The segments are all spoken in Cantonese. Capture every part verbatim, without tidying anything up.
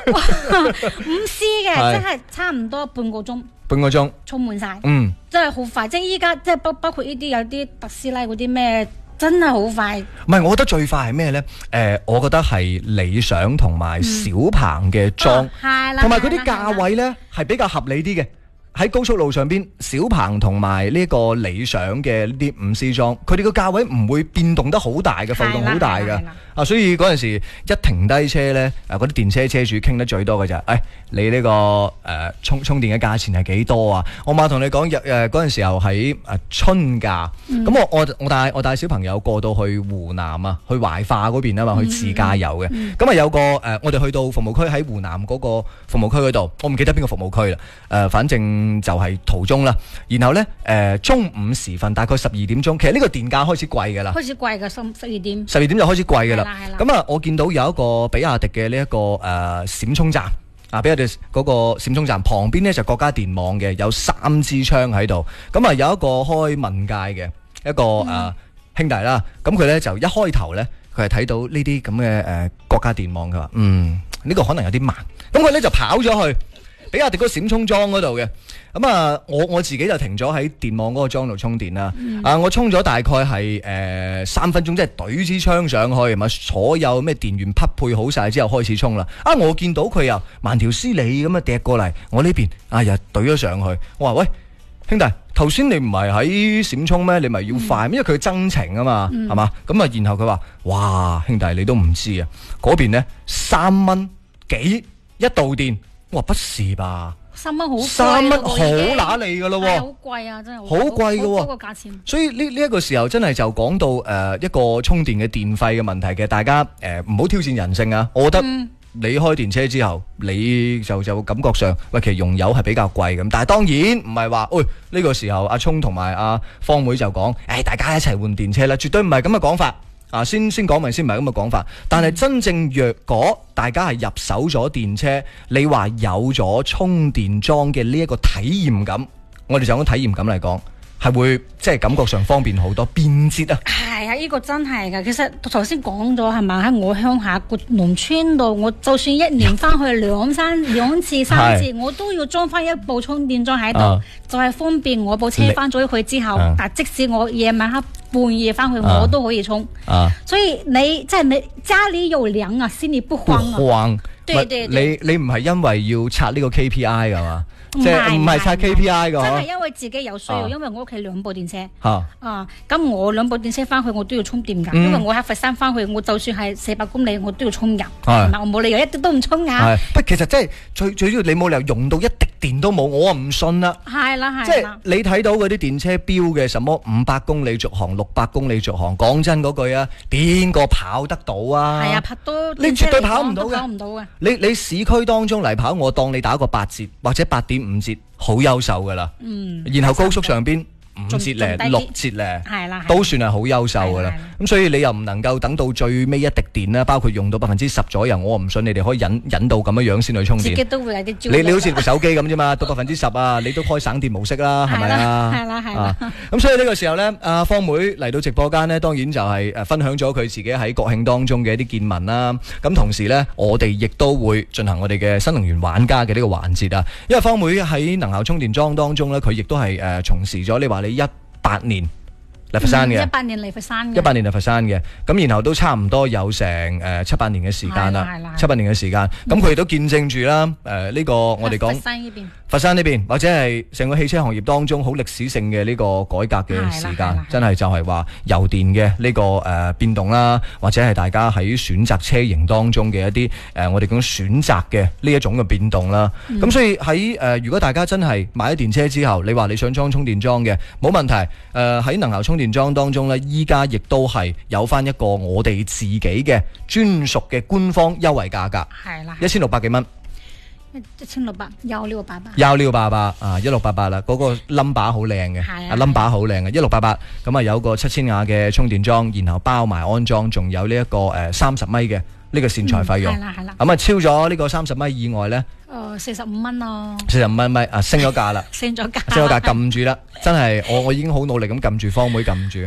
五 C 嘅，即係差唔多半個鐘。 半個鐘充滿晒， 嗯， 真係好快。即係依家即係包包括呢啲有啲特斯拉嗰啲咩，真係好快。 唔係，我覺得最快係咩咧？誒、呃，我覺得係理想同埋小鵬嘅裝， 係啦、 同埋嗰啲價位咧係比較合理啲嘅。喺高速路上邊，小鵬同埋呢個理想嘅呢啲五 C 裝，佢哋個價位唔會變動得好大嘅，浮動好大嘅。啊，所以嗰陣時一停低車咧，誒嗰啲電車車主傾得最多嘅就係，誒、哎、你呢、這個誒、呃、充充電嘅價錢係幾多啊？我媽同你講，誒嗰陣時候喺誒春假，咁、嗯、我我我帶我帶小朋友過到去湖南啊，去懷化嗰邊啊嘛，去自駕遊嘅。咁、嗯、啊、嗯、有個誒、呃，我哋去到服務區喺湖南嗰個服務區嗰度，我唔記得邊個服務區啦。誒、呃，反正就係途中啦。然後咧，誒、呃、中午時分大概十二點鐘，其實呢個電價開始貴㗎啦。 開始貴㗎，十十二點。十二點就開始貴㗎啦。咁啊，我見到有一個比亞迪嘅呢一個誒閃充站啊，比亞迪嗰個閃充站旁邊呢就國家電網嘅，有三支槍喺度。咁啊，有一個開問界嘅一個誒、嗯呃、兄弟啦，咁佢咧就一開頭咧，佢係睇到呢啲咁嘅誒國家電網，佢話嗯呢、呢個可能有啲慢，咁佢咧就跑咗去比亞迪嗰個閃充樁嗰度嘅。咁啊，我我自己就停咗喺電網嗰個樁度充電啦。嗯、啊，我充咗大概係誒三分鐘，即係懟支槍上去，咪所有咩電源匹配好晒之後開始充啦。啊，我見到佢又慢條斯理咁啊趯過嚟，我呢邊啊又懟咗上去。我話喂，兄弟，頭先你唔係喺閃充咩？你咪要快，嗯、因為佢增程啊嘛，係、嗯、嘛？咁啊，然後佢話：哇，兄弟你都唔知啊，嗰邊呢三蚊幾一度電。我話不是吧？三蚊好，三蚊好揦脷噶咯喎， 好貴啊，真係好貴噶喎， 嗰個價錢。 所以呢呢一個時候真係就講到誒、呃、一個充電嘅電費嘅問題嘅，大家誒唔好挑戰人性啊！我覺得你開電車之後，你就就感覺上喂，其實用油係比較貴咁，但係當然唔係話，喂呢、呢個時候阿聰同埋阿方妹就講，誒、哎、大家一齊換電車啦，絕對唔係咁嘅講法。啊，先先講明先，唔係咁嘅講法。但係真正若果大家係入手咗電車，你話有咗充電樁嘅呢一個體驗感，我哋就講體驗感嚟講，係會即係感覺上方便好多，便捷啊！ 係啊，呢、這個真係噶。其實頭先講咗係咪喺我鄉下個農村度，我就算一年翻去兩三兩次三次，我都要裝翻一部充電樁喺度，啊、就係方便我部車翻咗去之後，啊、但即使我夜晚黑半夜翻去，啊、我都可以充。啊，所以你即係你家裏有糧啊，心裏不慌啊。不慌，對對對， 你你唔係因為要刷呢個 K P I 噶嘛？即係唔係刷 K P I 噶？ 真係因為自己有需要，啊、因為我屋企兩部電車。 啊， 啊，咁我兩部電車翻去，我都要充電噶、嗯。因為我喺佛山翻去，我就算係四百公里，我都要充油。係咪？我冇理由一啲都唔充噶。係， 不其實即係最最主要，你冇理由用到一滴電都冇，我啊唔信啦。 係啦係啦。 即係你睇到嗰啲電車標嘅什麼五百公里續航、六百公里續航，講真嗰句啊，邊個跑得到啊？ 係啊，拍到你絕對跑唔到嘅。 跑唔到嘅。 你你市區當中嚟跑，我當你打個八折或者八點五折，好優秀噶啦。嗯。然後高速上邊五折咧、六折咧，都算係好優秀噶啦。咁所以你又唔能夠等到最尾一滴電啦，包括用到百分之十左右，我唔信你哋可以忍忍到咁樣樣先去充電。 自己都會有啲焦慮。 你你好似部手機咁啫嘛，到百分之十啊，你都開省電模式啦，係咪啊？ 係啦係啦。 咁所以呢個時候咧，阿方妹嚟到直播間呢，當然就係誒分享咗佢自己喺國慶當中嘅一啲見聞啦。咁同時咧，我哋亦都會進行我哋嘅新能源玩家嘅呢個環節啊。因為方妹喺能效充電樁當中咧，佢亦都係誒從事咗你話你一八年嚟佛山嘅，一八年嚟佛山嘅， 一八年嚟佛山嘅，咁然後都差唔多有成誒七八年嘅時間啦，七八年嘅時間，咁佢亦都見證住啦，誒、呃、呢、這個我哋講佛山呢邊， 佛山呢邊或者係成個汽車行業當中好歷史性嘅呢個改革嘅時間，真係就係話油電嘅呢、這個誒、呃、變動啦，或者係大家喺選擇車型當中嘅一啲誒、呃、我哋講選擇嘅呢一種嘅變動啦。咁、嗯、所以喺誒、呃、如果大家真係買咗電車之後，你話你想裝充電樁嘅，冇問題。誒、呃、喺能效充電樁當中呢，依家亦都係有翻一個我哋自己嘅專屬嘅官方優惠價格，係啦，一千六百幾蚊。 一千六百，幺六八八， 幺六八八啊，一六八八啦，嗰個 number 好靚嘅，啊 number 好靚嘅，一六八八，咁啊有個七千瓦嘅充電樁，然後包埋安裝，仲有呢一個誒三十米嘅呢個線材費用，係啦係啦，咁啊超咗呢個三十米以外咧， 誒四十五蚊咯， 四十五蚊米啊升咗價啦， 升咗價， 升咗價撳住啦，真係我我已經好努力咁撳住方妹撳住。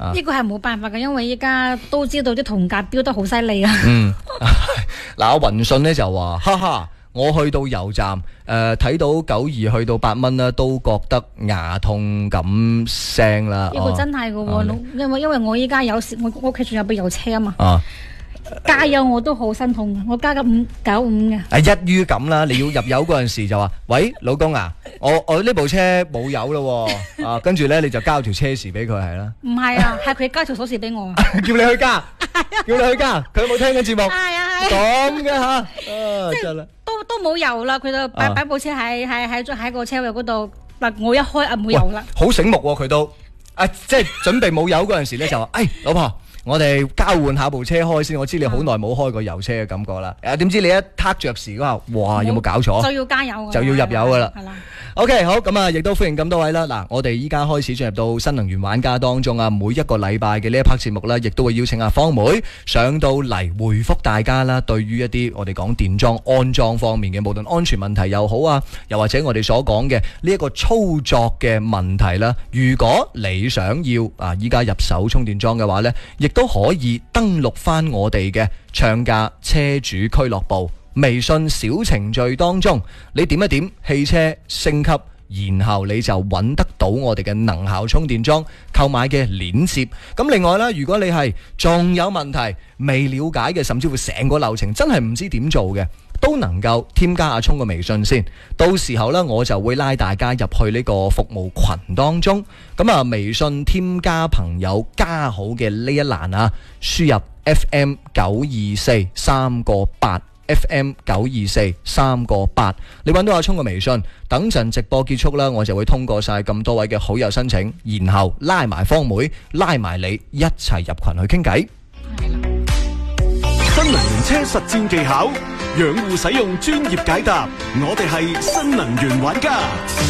呢個係冇辦法嘅，因為依家都知道啲銅價飆得好犀利啊。 嗯，嗱，阿雲信咧就話，哈哈。我去到油站，誒、呃、睇到九二去到八蚊啦，都覺得牙痛咁聲啦。 呢個真係嘅喎，因為因為我依家有時我屋企仲有部油車啊嘛， 啊加油我都好心痛嘅，我加咗五九五嘅。 啊，一於咁啦，你要入油嗰陣時就話，喂，老公啊，我我呢部車冇油咯，啊，跟住咧你就交條車匙俾佢係啦。 唔係啊，係佢交條鎖匙俾我啊， 叫你去加，叫你去加，佢有冇聽緊節目？ 係啊係。 咁嘅吓，啊真啦。 都都冇油啦，佢就擺擺部車喺喺喺喺個車位嗰度，嗱我一開啊冇油啦。 好醒目喎佢都，啊即係準備冇油嗰陣時咧就話，誒老婆，我哋交換下部車開先，我知你好耐冇開過油車嘅感覺啦。誒點知你一撻着時嗰下，哇有冇搞錯？ 就要加油， 就要入油噶啦。 係啦。 OK 好，咁啊亦都歡迎咁多位啦。嗱，我哋依家開始進入到新能源玩家當中啊，每一個禮拜嘅呢一 part 節目啦，亦都會邀請阿方妹上到嚟回覆大家啦。對於一啲我哋講電裝安裝方面嘅，無論安全問題又好啊，又或者我哋所講嘅呢一個操作嘅問題啦，如果你想要啊依家入手充電樁嘅話呢，亦都可以登錄翻我哋嘅暢價車主俱樂部微信小程序當中，你點一點汽車升級，然後你就揾得到我哋嘅能效充電樁購買嘅鏈接。咁另外啦，如果你係仲有問題未了解嘅，甚至乎成個流程真係唔知點做嘅，都能夠添加阿聰嘅微信先。到時候呢，我就會拉大家入去呢個服務群當中。咁啊，微信添加朋友加好嘅呢一欄啊，輸入 F M 九二四三個八。F M 九二四三個八，你揾到阿聰嘅微信，等陣直播結束啦，我就會通過晒咁多位嘅好友申請，然後拉埋方妹，拉埋你一齊入群去傾偈。 新能源車實戰技巧，養護使用專業解答，我哋係新能源玩家。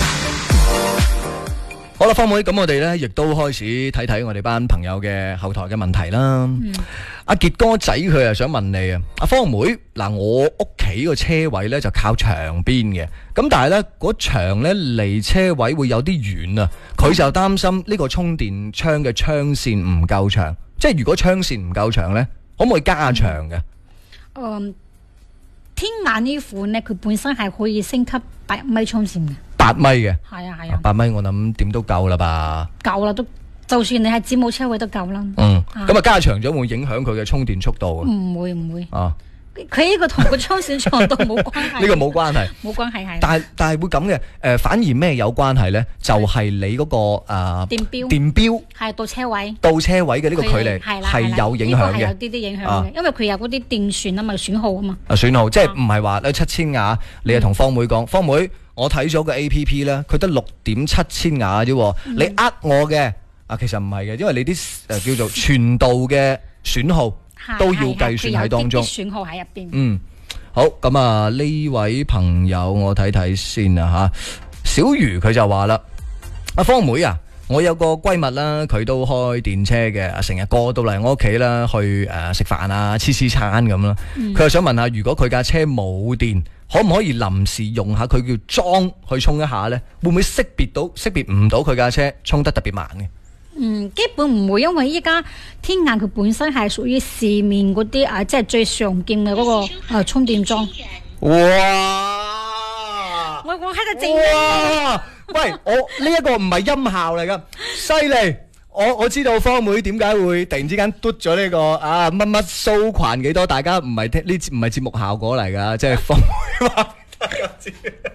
好啦，方妹，咁我哋呢亦都開始睇睇我哋班朋友嘅後台嘅問題啦。嗯阿傑哥仔佢又想問你啊，阿方妹嗱，我屋企個車位咧就靠牆邊嘅，咁但係咧嗰牆咧離車位會有啲遠啊，佢就擔心呢個充電槍嘅槍線唔夠長，即係如果槍線唔夠長咧，可唔可以加長嘅？ 嗯，天眼呢款咧，佢本身係可以升級八米充線嘅， 八米嘅， 係啊係啊， 八米我諗點都夠啦吧？ 夠啦都。就算你係子母車位都夠啦。 嗯，咁啊加長咗會影響佢嘅充電速度啊？ 唔會唔會。 啊， 佢呢個同個充電長度冇關係。 呢個冇關係。 冇關係係。 但係但係會咁嘅，誒反而咩有關係咧？就係你嗰個誒電錶。 電錶係到車位。 到車位嘅呢個距離係有影響嘅。 有啲啲影響嘅，因為佢有嗰啲電旋啊嘛，損耗啊嘛。 啊損耗，即係唔係話咧七千瓦，你係同方妹講，方妹我睇咗個 A P P 咧，佢得六點七千瓦啫，你呃我嘅。啊，其實唔係嘅，因為你啲誒、呃、叫做全度嘅損耗都要計算喺當中。 損耗喺入邊。 嗯，好，咁啊呢位朋友我睇睇先啊吓，小魚佢就話啦，阿方妹啊，我有個閨蜜啦，佢都開電車嘅，成日過到嚟我屋企啦，去誒食飯啊，黐黐餐咁啦。佢又、嗯、想問下，如果佢架車冇電，可唔可以臨時用下佢叫樁去充一下呢？會唔會識別到識別唔到佢架車充得特別慢嘅？ 嗯，基本唔會，因為依家天眼佢本身係屬於市面嗰啲啊，即係最常見嘅嗰、那個啊充電樁。 哇！ 我我喺度靜音。 哇！喂，我呢一、這個唔係音效嚟噶，犀利！我我知道方妹點解會突然之間嘟咗呢個啊乜乜蘇群幾多？大家唔係聽呢唔係節目效果嚟噶，即係方妹話大家知。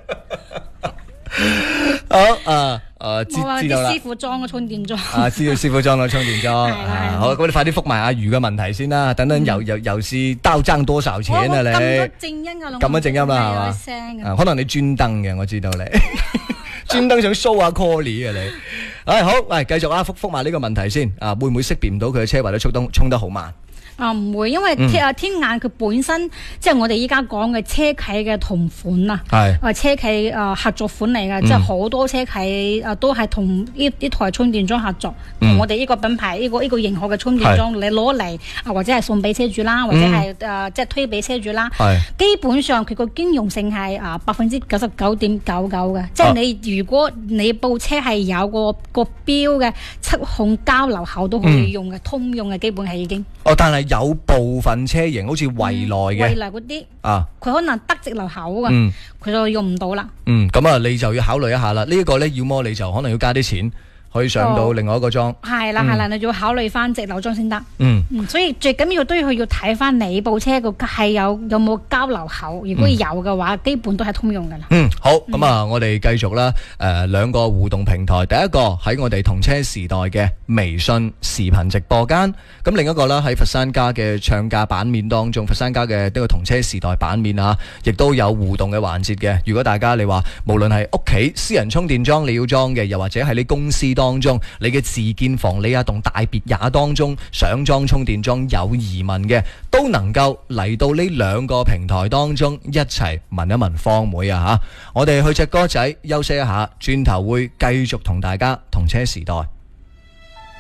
好啊啊！知知道啦。 師傅裝個充電樁啊，知道師傅裝個充電樁。好，咁你快啲覆埋阿魚嘅問題先啦。等等又又又是兜爭多少錢啊你？ 撳咗靜音啊， 撳咗靜音啦係嘛？可能你專登嘅，我知道你專登想 show 下 Colly 啊你。唉好，喂，繼續啊，覆覆埋呢個問題先啊，會唔會識別唔到佢嘅車或者充得充得好慢？ 啊，唔會，因為天啊天眼佢本身即係我哋依家講嘅車企嘅同款啊， 係啊車企啊合作款嚟嘅，即係好多車企啊都係同呢呢台充電樁合作，同我哋呢個品牌呢個呢個型號嘅充電樁，你攞嚟啊或者係送俾車主啦，或者係誒即係推俾車主啦，基本上佢個兼容性係啊百分之九十九點九九嘅，即係你如果你部車係有個個標嘅七孔交流口都可以用嘅，通用嘅基本係已經。 哦，但係有部分車型好似蔚來嘅， 蔚來嗰啲啊， 佢可能得直流口噶，佢就用唔到啦。 嗯，咁啊，你就要考慮一下啦。呢一個咧，要麼你就可能要加啲錢。可以上到另外一個裝， 係啦係啦，你要考慮翻直流裝先得。 嗯， 所以最緊要都要去要睇翻你部車個係有有冇交流口，如果有嘅話，基本都係通用噶啦。 嗯，好，咁啊，我哋繼續啦。誒，兩個互動平台，第一個喺我哋同車時代嘅微信視頻直播間，咁另一個啦喺佛山家嘅唱價版面當中，佛山家嘅呢個同車時代版面啊，亦都有互動嘅環節嘅。如果大家你話無論係屋企私人充電樁你要裝嘅，又或者係你公司當當中，你嘅自建房、你一棟大別野當中想裝充電樁有疑問嘅，都能夠嚟到呢兩個平台當中一齊問一問方妹啊吓！我哋去隻歌仔休息一下，轉頭會繼續同大家同車時代。